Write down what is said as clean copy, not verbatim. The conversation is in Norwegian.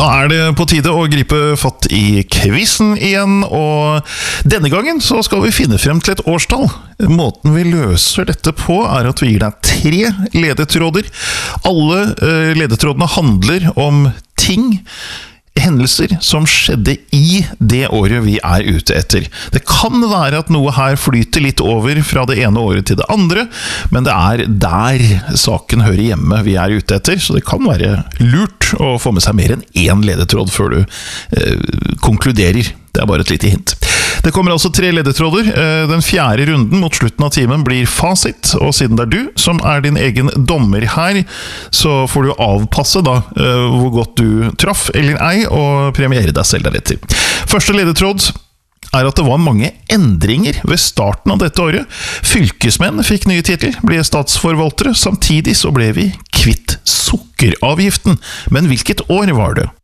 Da det på tide å gripe fatt i quizen igjen, og denne gangen så skal vi finne frem til et årstall. Måten vi løser dette på at vi gir deg 3 ledetråder. Alle ledetrådene handler om ting, hendelser som skjedde i det året vi ute etter. Det kan være at noe her flyter litt over fra det ene året til det andre, men det der saken hører hjemme vi ute etter, så det kan være lurt å få med seg mer enn 1 ledetråd før du konkluderer. Det bare et lite hint. Det kommer altså 3 ledetråder. Den 4. runden mot slutten av timen blir fasit, og siden det du som din egen dommer her, så får du avpasse da hvor godt du traff eller ei, og premiere deg selv deretter. Første ledetråd at det var mange endringer ved starten av dette året. Fylkesmenn fikk nye titler, ble statsforvaltere, samtidig så ble vi kvitt sukkeravgiften. Men hvilket år var det?